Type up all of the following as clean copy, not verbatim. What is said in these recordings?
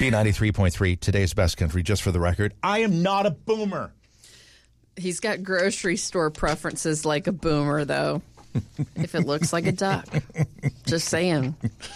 B93.3, today's best country, just for the record. I am not a boomer. He's got grocery store preferences like a boomer, though. If it looks like a duck. Just saying.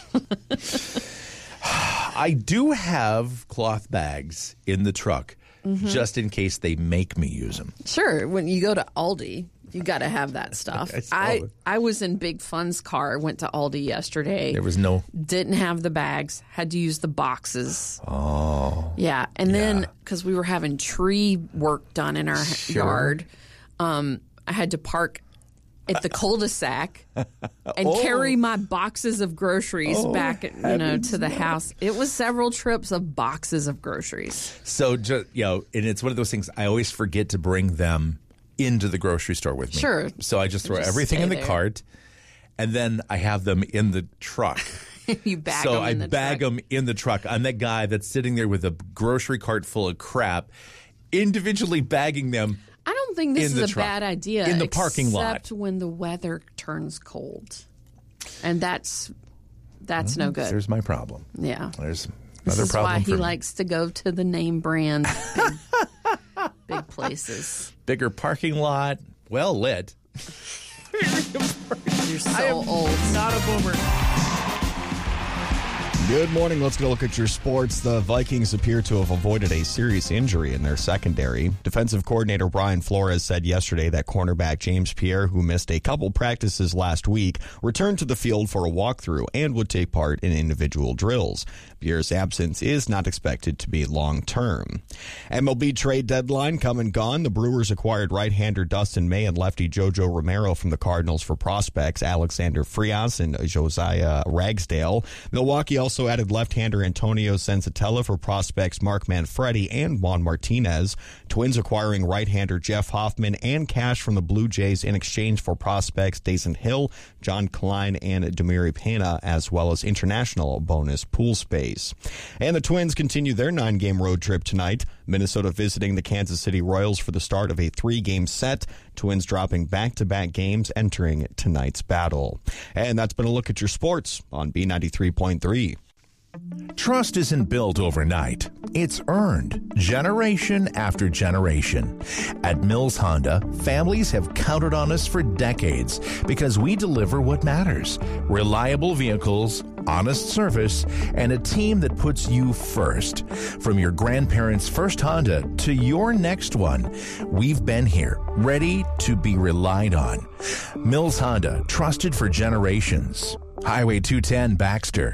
I do have cloth bags in the truck, just in case they make me use them. Sure. When you go to Aldi, you got to have that stuff. I was in Big Fun's car, went to Aldi yesterday. There was no... Didn't have the bags, had to use the boxes. Oh. Yeah. And then, because we were having tree work done in our yard, I had to park at the cul-de-sac and carry my boxes of groceries back, to the house. It was several trips of boxes of groceries. So, and it's one of those things, I always forget to bring them into the grocery store with me. Sure. So I just throw everything in the cart, and then I have them in the truck. You bag them in the truck. So I bag them in the truck. I'm that guy that's sitting there with a grocery cart full of crap, individually bagging them. I don't think this is a bad idea. In the parking lot. Except when the weather turns cold. And that's no good. There's my problem. Yeah. There's this another is problem why he for me. likes to go to the name brand big places. Bigger parking lot, well lit. You're so old. Not a boomer. Good morning. Let's get a look at your sports. The Vikings appear to have avoided a serious injury in their secondary. Defensive coordinator Brian Flores said yesterday that cornerback James Pierre, who missed a couple practices last week, returned to the field for a walkthrough and would take part in individual drills. Pierre's absence is not expected to be long-term. MLB trade deadline come and gone. The Brewers acquired right-hander Dustin May and lefty JoJo Romero from the Cardinals for prospects Alexander Frias and Josiah Ragsdale. Milwaukee also added left-hander Antonio Senzatella for prospects Mark Manfredi and Juan Martinez. Twins acquiring right-hander Jeff Hoffman and cash from the Blue Jays in exchange for prospects Dason Hill, John Klein, and Demiri Pena, as well as international bonus pool space. And the Twins continue their 9-game road trip tonight. Minnesota visiting the Kansas City Royals for the start of a 3-game set. Twins dropping back-to-back games entering tonight's battle. And that's been a look at your sports on B93.3. Trust isn't built overnight. It's earned generation after generation. At Mills Honda, families have counted on us for decades because we deliver what matters: reliable vehicles, honest service, and a team that puts you first. From your grandparents' first Honda to your next one, we've been here, ready to be relied on. Mills Honda, trusted for generations. Highway 210 Baxter.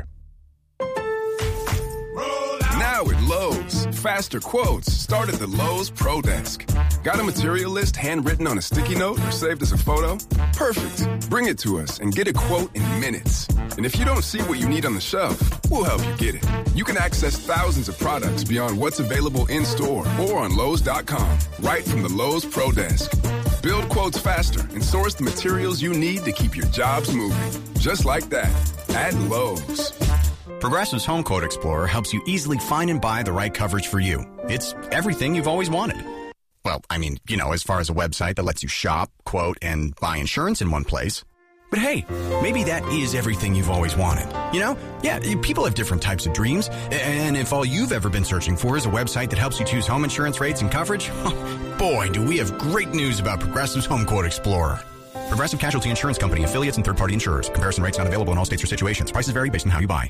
Now at Lowe's, faster quotes start at the Lowe's Pro Desk. Got a material list handwritten on a sticky note or saved as a photo? Perfect. Bring it to us and get a quote in minutes. And if you don't see what you need on the shelf, we'll help you get it. You can access thousands of products beyond what's available in-store or on Lowe's.com, right from the Lowe's Pro Desk. Build quotes faster and source the materials you need to keep your jobs moving. Just like that, at Lowe's. Progressive's Home Quote Explorer helps you easily find and buy the right coverage for you. It's everything you've always wanted. Well, I mean, as far as a website that lets you shop, quote, and buy insurance in one place. But hey, maybe that is everything you've always wanted. Yeah, people have different types of dreams. And if all you've ever been searching for is a website that helps you choose home insurance rates and coverage, boy, do we have great news about Progressive's Home Quote Explorer. Progressive Casualty Insurance Company, affiliates, and third-party insurers. Comparison rates not available in all states or situations. Prices vary based on how you buy.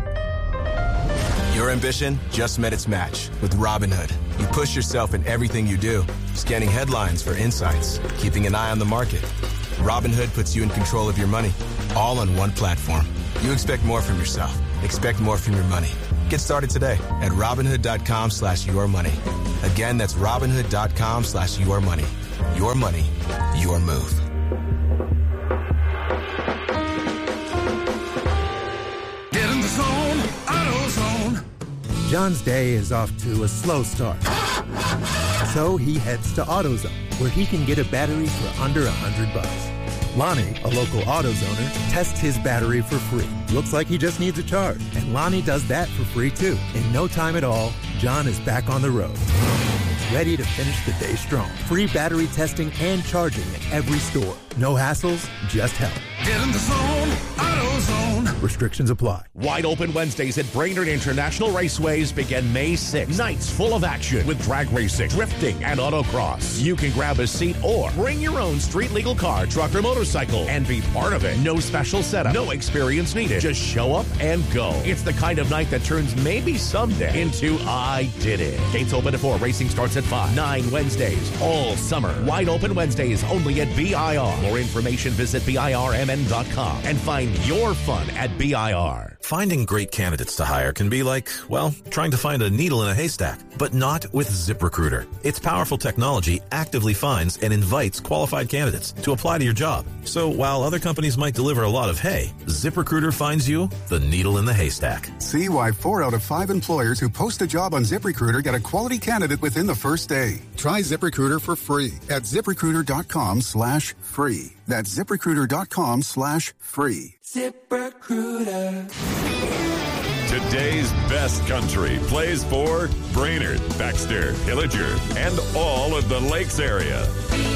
Your ambition just met its match with Robinhood. You push yourself in everything you do, scanning headlines for insights, keeping an eye on the market. Robinhood puts you in control of your money, all on one platform. You expect more from yourself. Expect more from your money. Get started today at Robinhood.com/yourmoney. Again, that's Robinhood.com/yourmoney. Your money, your move. Get in the zone, AutoZone. John's day is off to a slow start. So he heads to AutoZone, where he can get a battery for under $100. Lonnie, a local AutoZoner, tests his battery for free. Looks like he just needs a charge, and Lonnie does that for free too. In no time at all, John is back on the road, ready to finish the day strong. Free battery testing and charging at every store. No hassles, just help. Get in the zone, AutoZone. Restrictions apply. Wide Open Wednesdays at Brainerd International Raceways begin May 6th. Nights full of action with drag racing, drifting, and autocross. You can grab a seat or bring your own street legal car, truck, or motorcycle and be part of it. No special setup, no experience needed. Just show up and go. It's the kind of night that turns maybe someday into I did it. Gates open at 4. Racing starts at 5. 9 Wednesdays all summer. Wide Open Wednesdays only at BIR. More information, visit BIRMN.com and find your fun at BIR. Finding great candidates to hire can be like, well, trying to find a needle in a haystack, but not with ZipRecruiter. Its powerful technology actively finds and invites qualified candidates to apply to your job. So while other companies might deliver a lot of hay, ZipRecruiter finds you the needle in the haystack. See why 4 out of 5 employers who post a job on ZipRecruiter get a quality candidate within the first day. Try ZipRecruiter for free at ZipRecruiter.com/free. That's ZipRecruiter.com/free. ZipRecruiter. Today's best country plays for Brainerd, Baxter, Pillager, and all of the Lakes area.